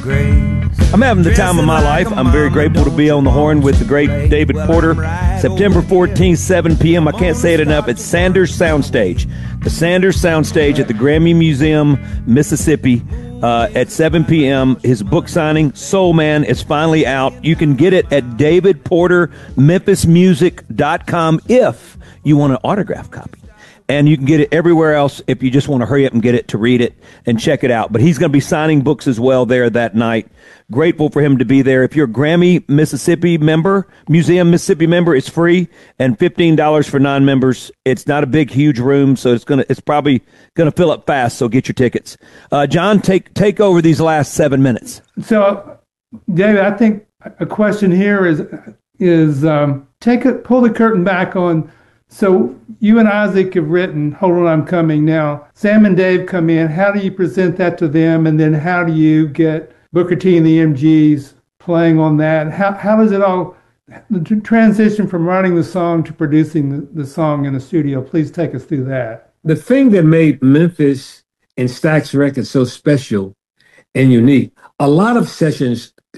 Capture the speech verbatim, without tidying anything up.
I'm having the time of my life. I'm very grateful to be on the horn with the great David Porter. September fourteenth, seven p.m. I can't say it enough. It's Sanders Soundstage. The Sanders Soundstage at the Grammy Museum, Mississippi, uh, at seven p.m. His book signing, Soul Man, is finally out. You can get it at david porter memphis music dot com if you want an autograph copy. And you can get it everywhere else if you just want to hurry up and get it to read it and check it out. But he's going to be signing books as well there that night. Grateful for him to be there. If you're a Grammy Mississippi member, Museum Mississippi member, it's free, and fifteen dollars for non-members. It's not a big, huge room, so it's gonna it's probably going to fill up fast, so get your tickets. Uh, John, take take over these last seven minutes. So, David, I think a question here is, is um, take a, pull the curtain back on. So you and Isaac have written, Hold On, I'm Coming. Now, Sam and Dave come in. How do you present that to them? And then how do you get Booker T and the M Gs playing on that? How how does it all, the transition from writing the song to producing the, the song in the studio? Please take us through that. The thing that made Memphis and Stax Records so special and unique, a lot of sessions